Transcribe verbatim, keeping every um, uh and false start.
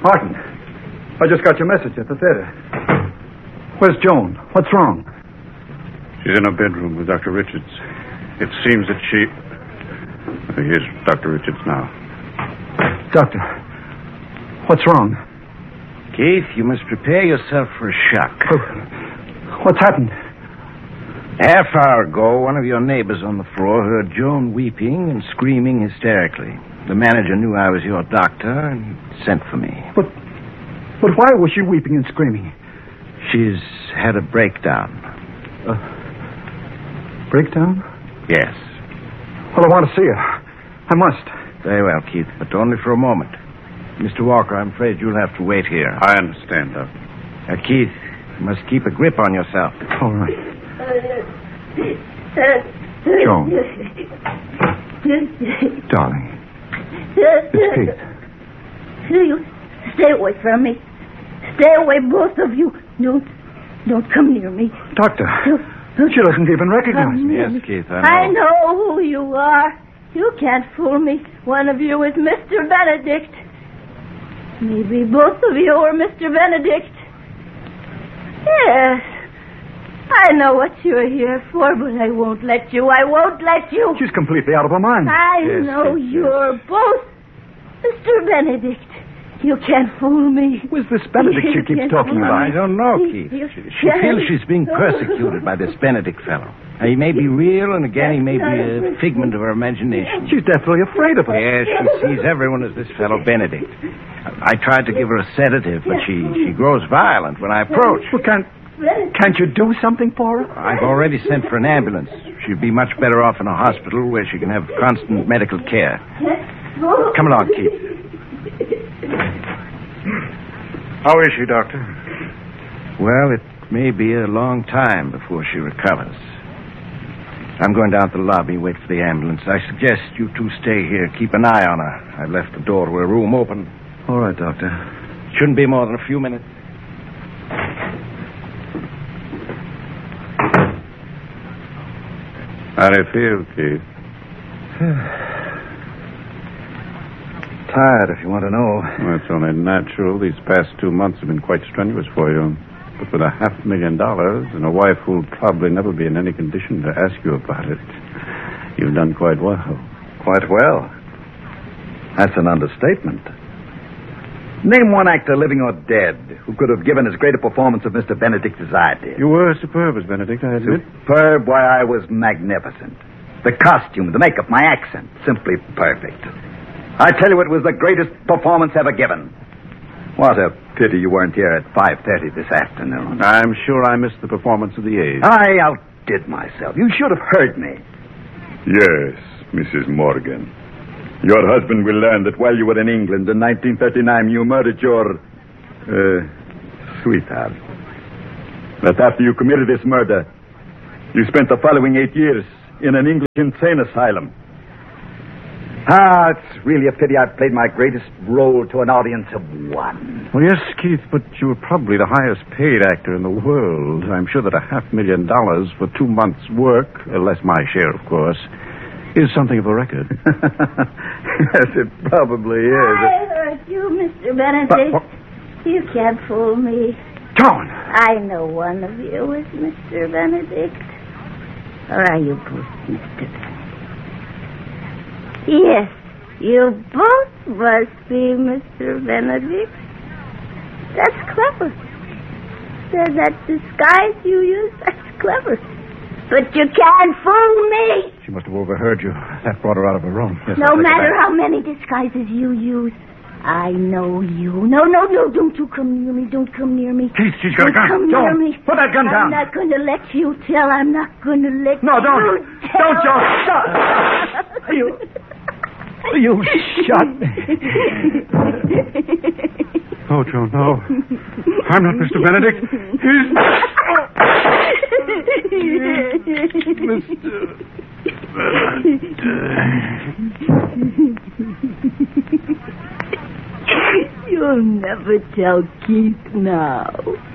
Martin, I just got your message at the theater. Where's Joan? What's wrong? She's in her bedroom with Doctor Richards. It seems that she... Here's Doctor Richards now. Doctor, what's wrong? Keith, you must prepare yourself for a shock. Oh, what's happened? Half hour ago, one of your neighbors on the floor heard Joan weeping and screaming hysterically. The manager knew I was your doctor and sent for me. But, but why was she weeping and screaming? She's had a breakdown. Uh, breakdown? Yes. Well, I want to see her. I must. Very well, Keith, but only for a moment. Mister Walker, I'm afraid you'll have to wait here. I understand, Doc. Uh, Keith, you must keep a grip on yourself. All right. Joan. Darling. It's Keith. You stay away from me. Stay away, both of you. Don't, don't come near me. Doctor, she doesn't even recognize me. Yes, Keith, I know. I know who you are. You can't fool me. One of you is Mister Benedict. Maybe both of you are Mister Benedict. Yes. I know what you're here for, but I won't let you. I won't let you. She's completely out of her mind. I Yes, know yes, you're yes. both Mister Benedict. You can't fool me. Who's this Benedict she You keeps can't talking fool about? I don't know, You- Keith. you- She, she feels she's being persecuted by this Benedict fellow. He may be real, and again, he may be a figment of her imagination. She's definitely afraid of us. Yes, she sees everyone as this fellow Benedict. I tried to give her a sedative, but she, she grows violent when I approach. Well, can't, can't you do something for her? I've already sent for an ambulance. She'd be much better off in a hospital where she can have constant medical care. Come along, Keith. How is she, Doctor? Well, it may be a long time before she recovers. I'm going down to the lobby and wait for the ambulance. I suggest you two stay here. Keep an eye on her. I've left the door to her room open. All right, Doctor. Shouldn't be more than a few minutes. How do you feel, Keith? Tired, if you want to know. Well, it's only natural. These past two months have been quite strenuous for you. But with a half million dollars and a wife who'll probably never be in any condition to ask you about it, you've done quite well. Quite well. That's an understatement. Name one actor, living or dead, who could have given as great a performance of Mister Benedict as I did. You were superb as Benedict, I admit. Superb, why, I was magnificent. The costume, the makeup, my accent, simply perfect. I tell you, it was the greatest performance ever given. What a pity you weren't here at five thirty this afternoon. I'm sure I missed the performance of the age. I outdid myself. You should have heard me. Yes, Missus Morgan. Your husband will learn that while you were in England in nineteen thirty-nine, you murdered your, uh, sweetheart. That after you committed this murder, you spent the following eight years in an English insane asylum. Ah, it's really a pity I played my greatest role to an audience of one. Well, yes, Keith, but you were probably the highest paid actor in the world. I'm sure that a half million dollars for two months' work, uh, less my share, of course, is something of a record. Yes, it probably is. I heard you, Mister Benedict. But, You can't fool me. Joan! I know one of you is Mister Benedict. Or are you both Mister Benedict? Yes, you both must be Mister Benedict. That's clever. That, that disguise you use, that's clever. But you can't fool me. She must have overheard you. That brought her out of her room. Yes, No matter how many disguises you use, I know you. No, no, no, don't you come near me. Don't come near me. Keith, she's got a gun. Don't come near Joan, me. put that gun I'm down. not going to let you tell. I'm not going to let No, don't. you tell. Don't, Joan. Stop. You... You shot me. Oh, Joan, no. I'm not Mister Benedict. He's... Mister You'll never tell Keith now.